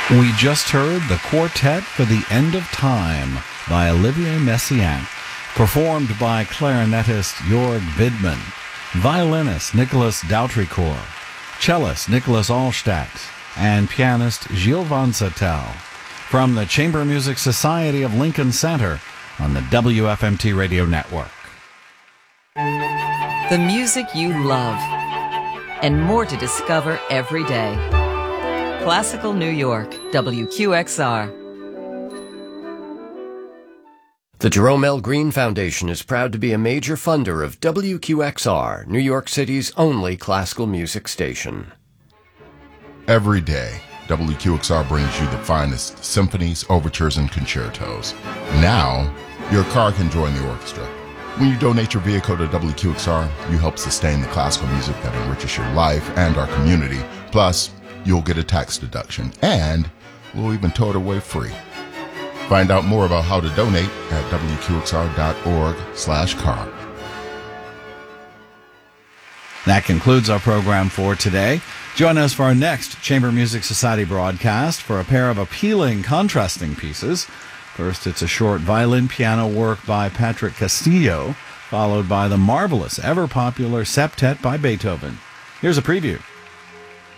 We just heard the Quartet for the End of Time by Olivier Messiaen, performed by clarinetist Jörg Widmann, violinist Nicolas Dautricourt, cellist Nicholas Allstadt, and pianist Gilles Van Zytel, from the Chamber Music Society of Lincoln Center on the WFMT Radio Network. The music you love, and more to discover every day. Classical New York, WQXR. The Jerome L. Green Foundation is proud to be a major funder of WQXR, New York City's only classical music station. Every day, WQXR brings you the finest symphonies, overtures, and concertos. Now, your car can join the orchestra. When you donate your vehicle to WQXR, you help sustain the classical music that enriches your life and our community. Plus, you'll get a tax deduction, and we'll even tow it away free. Find out more about how to donate at wqxr.org/car. That concludes our program for today. Join us for our next Chamber Music Society broadcast for a pair of appealing, contrasting pieces. First, it's a short violin-piano work by Patrick Castillo, followed by the marvelous, ever-popular Septet by Beethoven. Here's a preview.